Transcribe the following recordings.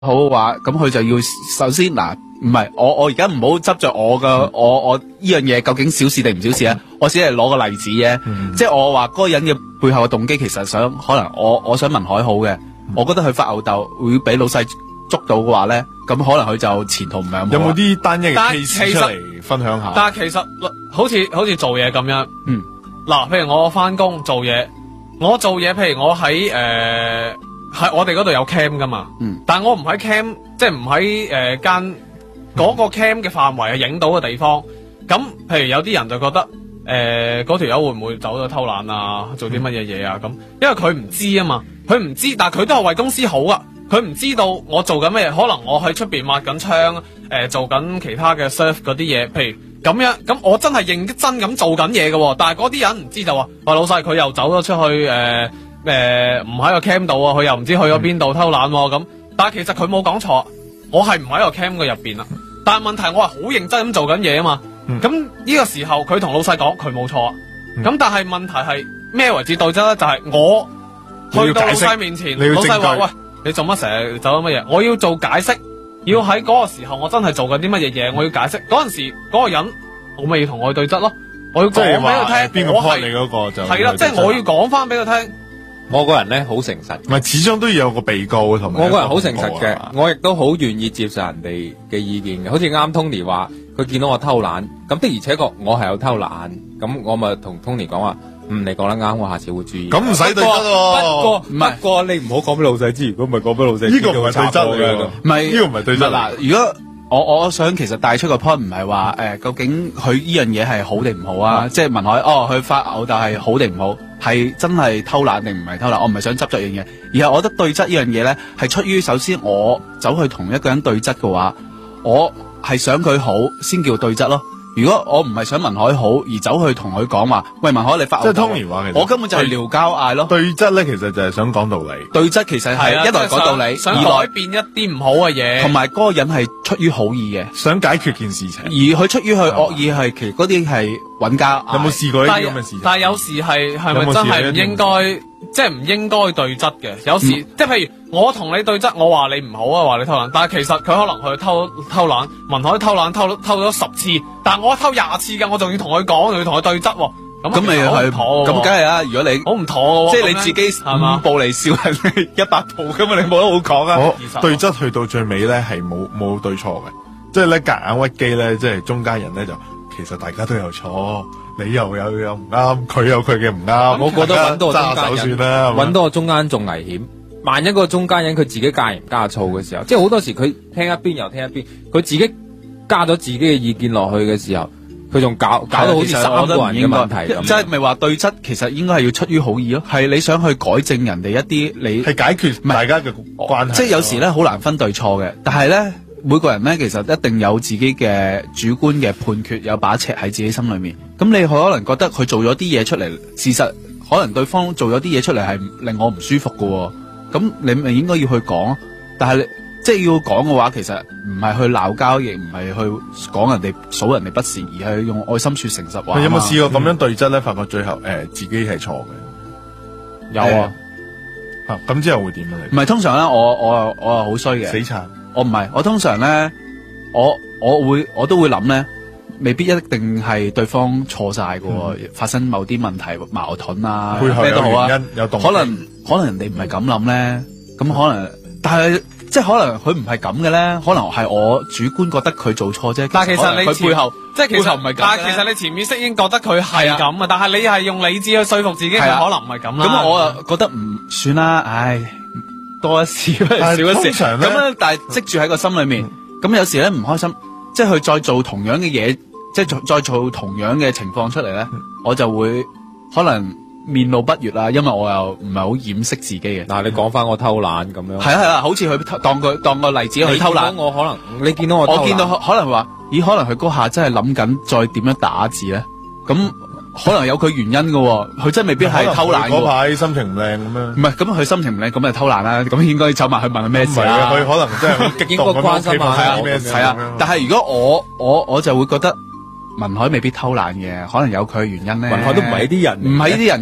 好嘅話，咁佢就要首先嗱，唔係我而家唔好執着我嘅我呢樣嘢究竟小事定唔小事啊？我只係攞個例子啫，即係我話嗰個人嘅背後嘅動機其實想可能我想文海好嘅，我覺得佢發吽哣會俾老細捉到嘅話咧，咁可能佢就前途唔係咁好。 有冇啲單一嘅 case 出嚟分享下？ 但係其實好似做嘢咁樣，嗱，譬如我翻工做嘢，譬如我喺我哋嗰度有 cam 噶嘛，但係我唔喺 cam， 即係唔喺間嗰個 cam 嘅範圍影到嘅地方。咁譬如有啲人就覺得嗰條友會唔會走咗偷懶啊，做啲乜嘢嘢啊咁，因為佢唔知啊嘛，佢唔知，但係佢都係為公司好啊。佢唔知道我做緊咩，可能我喺出邊抹緊窗，做緊其他嘅 serve 嗰啲嘢，譬如咁樣，咁我真係認真咁做緊嘢嘅，但係嗰啲人唔知就話，喂，老細佢又走咗出去，唔喺個 cam 度啊，佢又唔知去咗邊度偷懶咁，但係其實佢冇講錯，我係唔喺個 cam 嘅入邊啦，但係問題我係好認真咁做緊嘢啊嘛，咁呢個時候佢同老細講佢冇錯，咁但係問題係咩為之對質咧？就係我去到老細面前，老細話喂，你做乜成日走咗乜嘢？我要做解釋，要喺嗰個時候我真係做緊啲乜嘢嘢，我要解釋。嗰陣時嗰個人，我咪要同佢對質咯。我要講俾佢聽， 邊個 point 你嗰個就係啦，即係我要講翻俾佢聽。 我個人咧好誠實， 唔係始終都要有個被告同埋。 我個人好誠實嘅，我亦都好願意接受人哋嘅意見嘅。好似啱 Tony 話，佢見到我偷懶，咁的而且確我係有偷懶，咁我咪同 Tony 講話。你講得啱，我下次會注意。 咁唔使對質喎。 不過你唔好講俾老細知，如果唔係講俾老細知， 呢個唔係對質嚟嘅。 唔係呢個唔係對質。 嗱，如果我想其實帶出個 point 唔係話究竟佢呢樣嘢係好定唔好啊？即係文海佢發吽哣係好定唔好，係真係偷懶定唔係偷懶？我唔係想執着樣嘢，而係我覺得對質呢樣嘢咧係出於首先我走去同一個人對質嘅話，我係想佢好先叫對質咯。如果我唔係想文海好而走去同佢講話，喂，文海你發吽哣， 即係Tony話， 我根本就係撩交嗌咯。對質咧，其實就係想講道理。 對質其實係一來講道理， 想改變一啲唔好嘅嘢， 同埋嗰個人係出於好意嘅， 想解決件事情。 而佢出於佢惡意係，其實嗰啲係揾交。 有冇試過呢啲咁嘅事情？ 但係有時係咪真係唔應該？即係唔應該對質嘅，有時即係譬如我同你對質，我話你唔好啊，話你偷懶，但係其實佢可能去偷懶，文海偷懶偷咗10次，但係我偷20次嘅，我仲要同佢講，仲要同佢對質， 咁咪係咁梗係啦。如果你好唔妥嘅， 即係你自己5步嚟笑人100步，咁你冇得好講啊。 對質去到最尾咧係冇對錯嘅，即係咧夾硬屈機咧，即係中間人咧就其實大家都有錯。你又有唔啱，佢有佢嘅唔啱， 我覺得揾到個中間人， 揾到個中間仲危險。萬一個中間人佢自己加鹽加醋嘅時候，即係好多時佢聽一邊又聽一邊，佢自己加咗自己嘅意見落去嘅時候，佢仲搞到好似3個人嘅問題咁。 即係咪話對質其實應該係要出於好意咯？係你想去改正人哋一啲你係解決大家嘅關係。 即係有時咧好難分對錯嘅，但係咧每個人咧其實一定有自己嘅主觀嘅判決，有把尺喺自己心裏面。咁你可能覺得佢做咗啲嘢出嚟，事實可能對方做咗啲嘢出嚟係令我唔舒服嘅，咁你咪應該要去講。但係你即係要講嘅話，其實唔係去鬧交，亦唔係去講人哋數人哋不是，而係用愛心說誠實話。 有冇試過咁樣對質咧？發覺最後自己係錯嘅。 有啊。 咁之後會點啊？ 唔係通常咧，我係好衰嘅。 死撐。 我唔係，我通常咧，我都會諗咧。未必一定係對方錯晒嘅，發生某啲問題矛盾啊，咩都好啊，可能人哋唔係咁諗咧，咁可能，但係即係可能佢唔係咁嘅咧，可能係我主觀覺得佢做錯啫。 但係其實你佢背後即係其實唔係咁， 但係其實你潛意識已經覺得佢係咁啊，但係你係用理智去說服自己，佢可能唔係咁啦。 咁我啊覺得唔算啦，唉，多一事不如少一事。咁咧，但係積住喺個心裏面，咁有時咧唔開心，即係佢再做同樣嘅嘢。即係再做同樣嘅情況出嚟咧，我就會可能面露不悅啦，因為我又唔係好掩飾自己嘅。 嗱，你講翻我偷懶咁樣， 係啊，好似佢當個例子去偷懶。 我可能你見到我偷懶， 我見到可能話，咦，可能佢嗰下真係諗緊再點樣打字咧，咁可能有佢原因嘅，佢真係未必係偷懶。 嗰排心情唔靚咁樣。 唔係，咁佢心情唔靚，咁就偷懶啦。咁應該走埋去問佢咩事啊？ 佢可能真係好激動咁樣關心下係啊，但係如果我就會覺得。文海未必偷懶嘅，可能有佢嘅原因咧。 文海都唔係呢啲人， 唔係呢啲人嘅。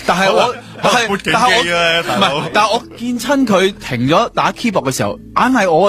但係我撥緊機啊，大佬唔係，但係我見親佢停咗打 keyboard 嘅時候，硬係我